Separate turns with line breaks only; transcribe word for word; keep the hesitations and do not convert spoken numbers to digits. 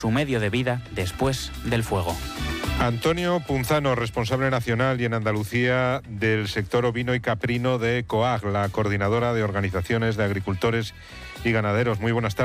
su medio de vida después del fuego.
Antonio Punzano, responsable nacional y en Andalucía del sector ovino y caprino de COAG, la coordinadora de organizaciones de agricultores y ganaderos. Muy buenas tardes.